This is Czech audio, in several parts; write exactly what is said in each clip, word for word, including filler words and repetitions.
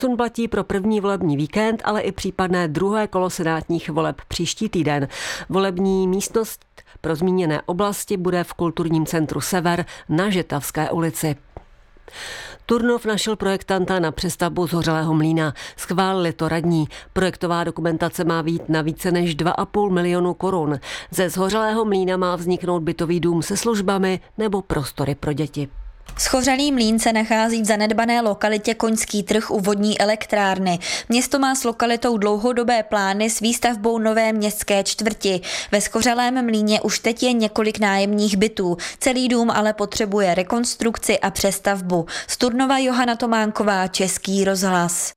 Posun platí pro první volební víkend, ale i případné druhé kolo senátních voleb příští týden. Volební místnost pro zmíněné oblasti bude v kulturním centru Sever na Žitavské ulici. Turnov našel projektanta na přestavbu zhořelého mlýna. Schválili to radní. Projektová dokumentace má být na více než dva a půl milionu korun. Ze zhořelého mlýna má vzniknout bytový dům se službami nebo prostory pro děti. Schořelý mlýn se nachází v zanedbané lokalitě Koňský trh u vodní elektrárny. Město má s lokalitou dlouhodobé plány s výstavbou nové městské čtvrti. Ve schořelém mlýně už teď je několik nájemních bytů. Celý dům ale potřebuje rekonstrukci a přestavbu. Z Turnova Johana Tománková, Český rozhlas.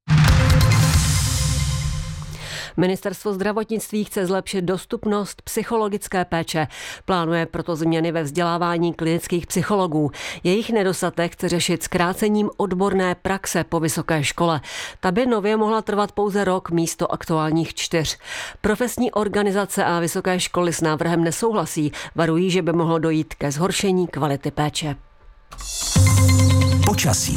Ministerstvo zdravotnictví chce zlepšit dostupnost psychologické péče. Plánuje proto změny ve vzdělávání klinických psychologů. Jejich nedostatek chce řešit zkrácením odborné praxe po vysoké škole. Ta by nově mohla trvat pouze rok místo aktuálních čtyř. Profesní organizace a vysoké školy s návrhem nesouhlasí. Varují, že by mohlo dojít ke zhoršení kvality péče. Počasí.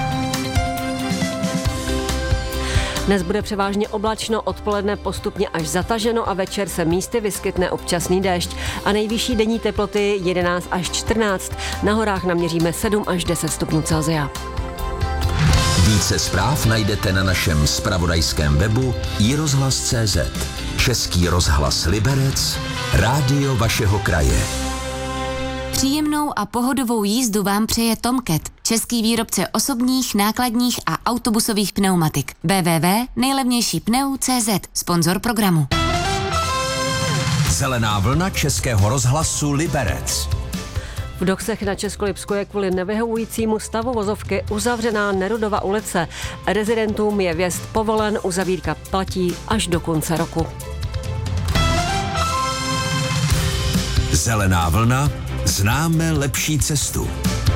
Dnes bude převážně oblačno, odpoledne postupně až zataženo a večer se místy vyskytne občasný déšť a nejvyšší denní teploty jedenáct až čtrnáct. Na horách naměříme sedm až deset stupňů Celsia. Více zpráv najdete na našem zpravodajském webu i rozhlas tečka cé zet. Český rozhlas Liberec, rádio vašeho kraje. Příjemnou a pohodovou jízdu vám přeje Tomcat, český výrobce osobních, nákladních a autobusových pneumatik. w w w tečka nejlevnější pneu tečka cé zet, sponzor programu. Zelená vlna Českého rozhlasu Liberec. V Doksech na Českolipsku je kvůli nevyhovujícímu stavu vozovky uzavřená Nerudova ulice. Rezidentům je vjezd povolen, uzavírka platí až do konce roku. Zelená vlna, známe lepší cestu.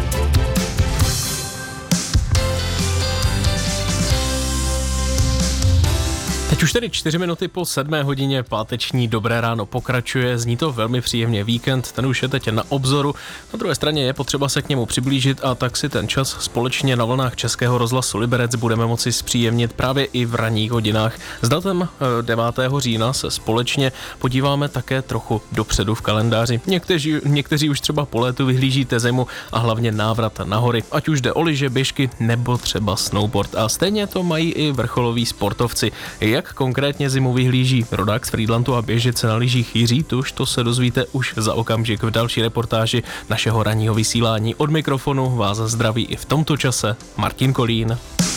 Teď už tedy čtyři minuty po sedmé hodině, páteční Dobré ráno pokračuje, zní to velmi příjemně, víkend, ten už je teď na obzoru, na druhé straně je potřeba se k němu přiblížit a tak si ten čas společně na vlnách Českého rozhlasu Liberec budeme moci zpříjemnit právě i v ranních hodinách. S datem devátého října se společně podíváme také trochu dopředu v kalendáři. Někteří, někteří už třeba po létu vyhlížíte zimu a hlavně návrat na hory, ať už jde o lyže, běžky nebo třeba snowboard a stejně to mají i vrcholoví sportovci. Jak konkrétně zimu vyhlíží rodák z Frýdlantu a běžec na lyžích Jiří Tuš, to se dozvíte už za okamžik v další reportáži našeho ranního vysílání. Od mikrofonu vás zdraví i v tomto čase Martin Kolín.